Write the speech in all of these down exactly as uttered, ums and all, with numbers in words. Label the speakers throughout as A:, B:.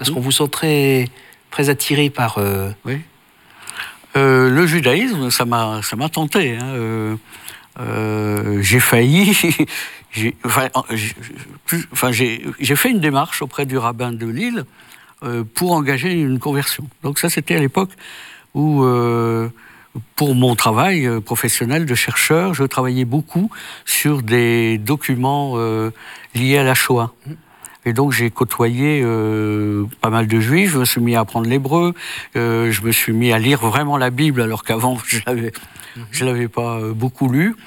A: Parce qu'on vous sent très, très attiré par... Euh...
B: Oui. Euh, le judaïsme, ça m'a, ça m'a tenté. Hein. Euh, euh, j'ai failli... j'ai, enfin, j'ai, enfin, j'ai, j'ai fait une démarche auprès du rabbin de Lille euh, pour engager une conversion. Donc ça, c'était à l'époque où... Euh, pour mon travail professionnel de chercheur, je travaillais beaucoup sur des documents euh, liés à la Shoah. Et donc j'ai côtoyé euh, pas mal de juifs, je me suis mis à apprendre l'hébreu, euh, je me suis mis à lire vraiment la Bible, alors qu'avant je l'avais, je l'avais pas beaucoup lu.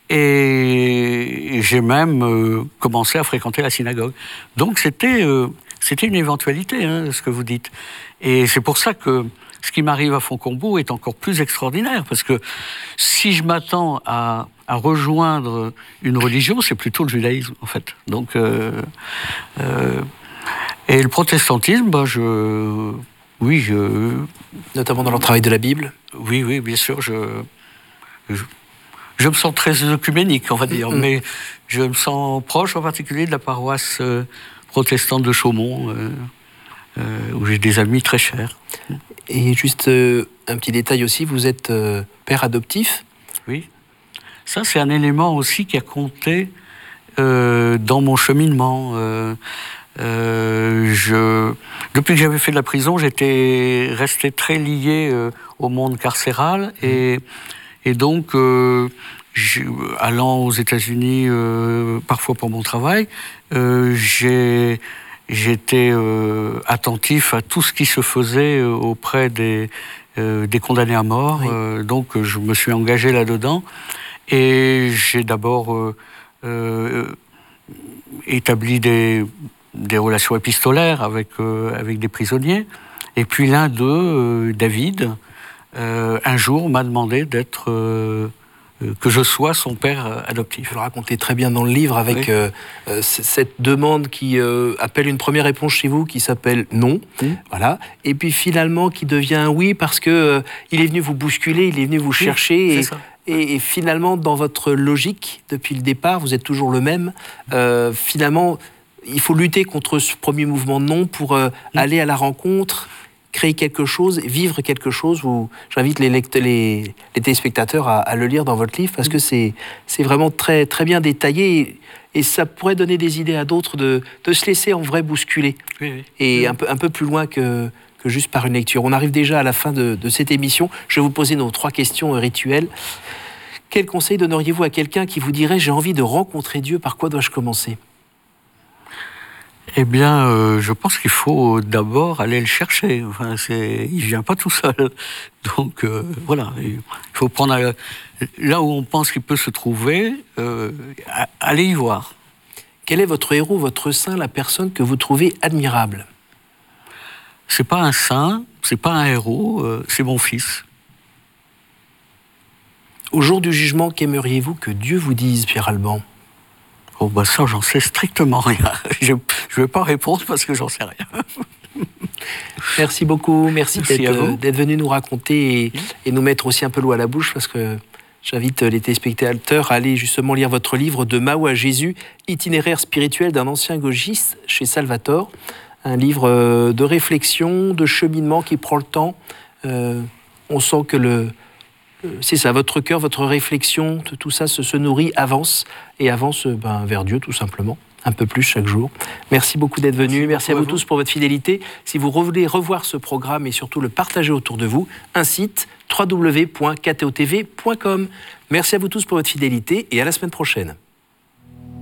B: Et j'ai même euh, commencé à fréquenter la synagogue. Donc c'était, euh, c'était une éventualité, hein, ce que vous dites. Et c'est pour ça que ce qui m'arrive à Fontcombault est encore plus extraordinaire, parce que si je m'attends à, à rejoindre une religion, c'est plutôt le judaïsme, en fait. Donc, euh, euh, et le protestantisme, ben je, oui, je...
A: Notamment dans leur travail de la Bible.
B: Oui, oui, bien sûr, je, je, je me sens très œcuménique, on va dire, mmh. mais je me sens proche, en particulier, de la paroisse euh, protestante de Chaumont, euh, euh, où j'ai des amis très chers.
A: Et juste euh, un petit détail aussi, vous êtes euh, père adoptif.
B: Oui. Ça, c'est un élément aussi qui a compté euh, dans mon cheminement. Euh, euh, je... Depuis que j'avais fait de la prison, j'étais resté très lié euh, au monde carcéral. Et, et donc, euh, allant aux États-Unis, euh, parfois pour mon travail, euh, j'ai... J'étais euh, attentif à tout ce qui se faisait euh, auprès des, euh, des condamnés à mort. Oui. Euh, donc, je me suis engagé là-dedans. Et j'ai d'abord euh, euh, établi des, des relations épistolaires avec, euh, avec des prisonniers. Et puis, l'un d'eux, euh, David, euh, un jour m'a demandé d'être... Euh, que je sois son père adoptif.
A: Vous le racontez très bien dans le livre, avec oui. euh, euh, cette demande qui euh, appelle une première réponse chez vous, qui s'appelle non, mmh. voilà, et puis finalement qui devient un oui, parce qu'il euh, est venu vous bousculer, il est venu vous oui, chercher, et, et, et finalement, dans votre logique, depuis le départ, vous êtes toujours le même, euh, finalement, il faut lutter contre ce premier mouvement de non pour euh, mmh. aller à la rencontre, créer quelque chose, vivre quelque chose. Où j'invite les, lect- les, les téléspectateurs à, à le lire dans votre livre, parce que c'est, c'est vraiment très, très bien détaillé, et, et ça pourrait donner des idées à d'autres de, de se laisser en vrai bousculer, oui, oui. et oui. Un, peu, un peu plus loin que, que juste par une lecture. On arrive déjà à la fin de, de cette émission. Je vais vous poser nos trois questions rituelles. Quel conseil donneriez-vous à quelqu'un qui vous dirait « j'ai envie de rencontrer Dieu, par quoi dois-je commencer ?»
B: Eh bien, euh, je pense qu'il faut d'abord aller le chercher. Enfin, c'est, il vient pas tout seul. Donc, euh, voilà, il faut prendre à, là où on pense qu'il peut se trouver, euh, aller y voir.
A: Quel est votre héros, votre saint, la personne que vous trouvez admirable ?
B: C'est pas un saint, c'est pas un héros, euh, c'est mon fils.
A: Au jour du jugement, qu'aimeriez-vous que Dieu vous dise, Pierre Alban ?
B: Oh bah ça, j'en sais strictement rien. Je ne vais pas répondre parce que j'en sais rien.
A: Merci beaucoup, merci, merci d'être, d'être venu nous raconter et, et nous mettre aussi un peu l'eau à la bouche, parce que j'invite les téléspectateurs à aller justement lire votre livre « De Mao à Jésus, itinéraire spirituel d'un ancien gauchiste » chez Salvatore. Un livre de réflexion, de cheminement qui prend le temps. Euh, on sent que le... C'est ça, votre cœur, votre réflexion, tout ça se, se nourrit, avance, et avance ben, vers Dieu, tout simplement, un peu plus chaque jour. Merci beaucoup d'être venu, merci, merci à vous, vous tous pour votre fidélité. Si vous voulez revoir ce programme et surtout le partager autour de vous, un site w w w point k t o t v point com. Merci à vous tous pour votre fidélité et à la semaine prochaine.